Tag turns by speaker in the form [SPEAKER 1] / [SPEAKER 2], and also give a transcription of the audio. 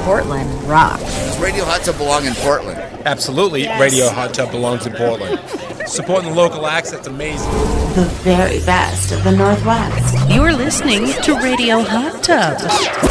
[SPEAKER 1] Portland rock.
[SPEAKER 2] Does Radio Hot Tub belong in Portland?
[SPEAKER 3] Absolutely, yes. Radio Hot Tub belongs in Portland. Supporting the local acts, that's amazing.
[SPEAKER 1] The very best of the Northwest.
[SPEAKER 4] You're listening to Radio Hot Tub.